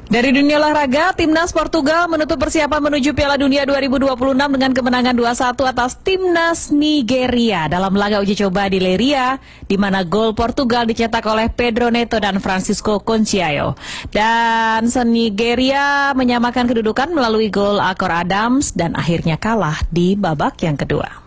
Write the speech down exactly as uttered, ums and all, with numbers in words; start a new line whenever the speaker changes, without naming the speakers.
Dari dunia olahraga, timnas Portugal menutup persiapan menuju Piala Dunia dua ribu dua puluh enam dengan kemenangan dua satu atas timnas Nigeria dalam laga uji coba di Leiria, di mana gol Portugal dicetak oleh Pedro Neto dan Francisco Conceição. Dan Nigeria menyamakan kedudukan melalui gol Akor Adams dan akhirnya kalah di babak yang kedua.